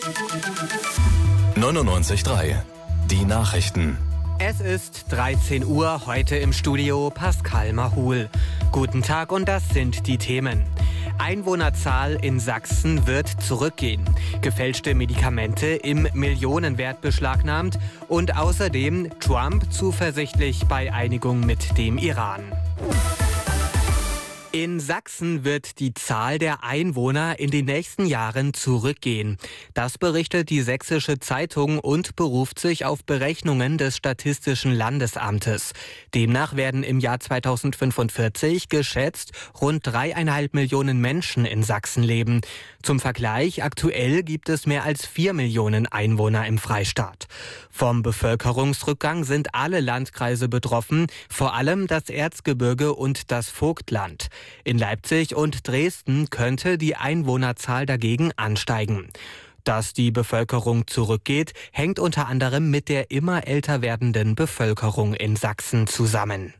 99.3 Die Nachrichten. Es ist 13 Uhr, heute im Studio Pascal Mahul. Guten Tag und das sind die Themen. Einwohnerzahl in Sachsen wird zurückgehen. Gefälschte Medikamente im Millionenwert beschlagnahmt und außerdem Trump zuversichtlich bei Einigung mit dem Iran. In Sachsen wird die Zahl der Einwohner in den nächsten Jahren zurückgehen. Das berichtet die Sächsische Zeitung und beruft sich auf Berechnungen des Statistischen Landesamtes. Demnach werden im Jahr 2045 geschätzt rund 3,5 Millionen Menschen in Sachsen leben. Zum Vergleich, aktuell gibt es mehr als 4 Millionen Einwohner im Freistaat. Vom Bevölkerungsrückgang sind alle Landkreise betroffen, vor allem das Erzgebirge und das Vogtland. In Leipzig und Dresden könnte die Einwohnerzahl dagegen ansteigen. Dass die Bevölkerung zurückgeht, hängt unter anderem mit der immer älter werdenden Bevölkerung in Sachsen zusammen.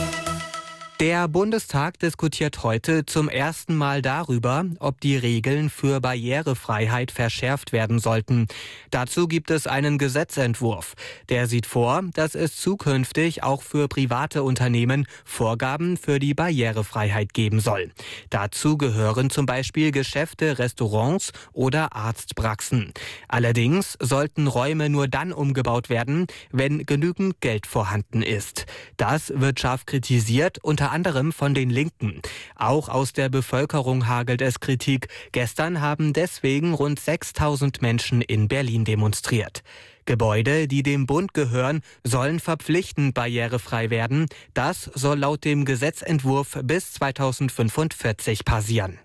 Der Bundestag diskutiert heute zum ersten Mal darüber, ob die Regeln für Barrierefreiheit verschärft werden sollten. Dazu gibt es einen Gesetzentwurf. Der sieht vor, dass es zukünftig auch für private Unternehmen Vorgaben für die Barrierefreiheit geben soll. Dazu gehören zum Beispiel Geschäfte, Restaurants oder Arztpraxen. Allerdings sollten Räume nur dann umgebaut werden, wenn genügend Geld vorhanden ist. Das wird scharf kritisiert, unter anderem von den Linken. Auch aus der Bevölkerung hagelt es Kritik. Gestern haben deswegen rund 6.000 Menschen in Berlin demonstriert. Gebäude, die dem Bund gehören, sollen verpflichtend barrierefrei werden. Das soll laut dem Gesetzentwurf bis 2045 passieren.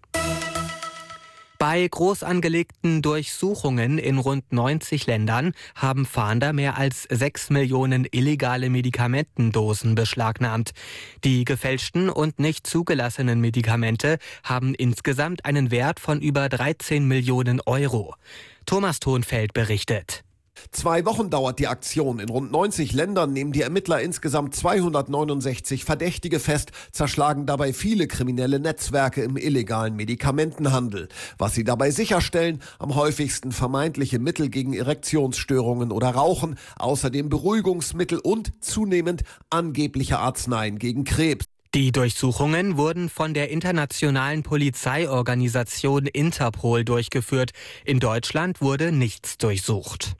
Bei groß angelegten Durchsuchungen in rund 90 Ländern haben Fahnder mehr als 6 Millionen illegale Medikamentendosen beschlagnahmt. Die gefälschten und nicht zugelassenen Medikamente haben insgesamt einen Wert von über 13 Millionen Euro. Thomas Thonfeld berichtet. 2 Wochen dauert die Aktion. In rund 90 Ländern nehmen die Ermittler insgesamt 269 Verdächtige fest, zerschlagen dabei viele kriminelle Netzwerke im illegalen Medikamentenhandel. Was sie dabei sicherstellen, am häufigsten vermeintliche Mittel gegen Erektionsstörungen oder Rauchen, außerdem Beruhigungsmittel und zunehmend angebliche Arzneien gegen Krebs. Die Durchsuchungen wurden von der internationalen Polizeiorganisation Interpol durchgeführt. In Deutschland wurde nichts durchsucht.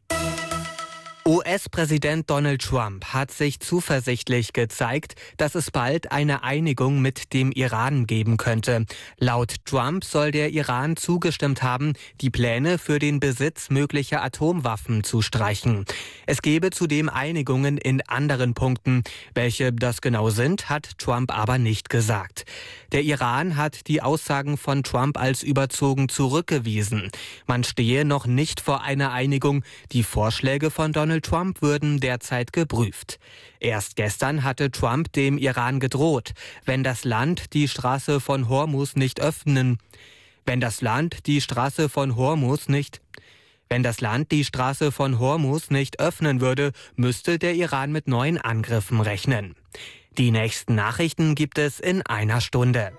US-Präsident Donald Trump hat sich zuversichtlich gezeigt, dass es bald eine Einigung mit dem Iran geben könnte. Laut Trump soll der Iran zugestimmt haben, die Pläne für den Besitz möglicher Atomwaffen zu streichen. Es gebe zudem Einigungen in anderen Punkten. Welche das genau sind, hat Trump aber nicht gesagt. Der Iran hat die Aussagen von Trump als überzogen zurückgewiesen. Man stehe noch nicht vor einer Einigung. Die Vorschläge von Donald Trump würden derzeit geprüft. Erst gestern hatte Trump dem Iran gedroht, wenn das Land die Straße von Hormuz nicht öffnen würde, müsste der Iran mit neuen Angriffen rechnen. Die nächsten Nachrichten gibt es in einer Stunde.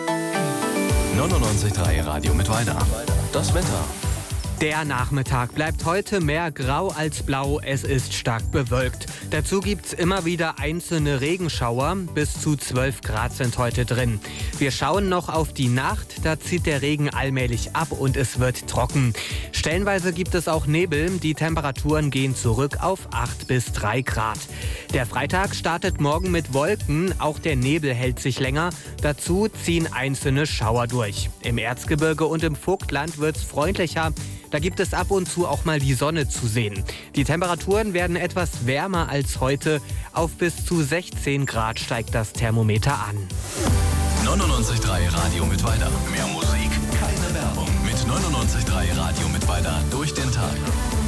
99.3 Radio Mittweida. Das Wetter. Der Nachmittag bleibt heute mehr grau als blau, es ist stark bewölkt. Dazu gibt's immer wieder einzelne Regenschauer, bis zu 12 Grad sind heute drin. Wir schauen noch auf die Nacht, da zieht der Regen allmählich ab und es wird trocken. Stellenweise gibt es auch Nebel, die Temperaturen gehen zurück auf 8 bis 3 Grad. Der Freitag startet morgen mit Wolken, auch der Nebel hält sich länger. Dazu ziehen einzelne Schauer durch. Im Erzgebirge und im Vogtland wird's freundlicher. Da gibt es ab und zu auch mal die Sonne zu sehen. Die Temperaturen werden etwas wärmer als heute. Auf bis zu 16 Grad steigt das Thermometer an. 99.3 Radio Mittweida. Mehr Musik, keine Werbung. Mit 99.3 Radio Mittweida durch den Tag.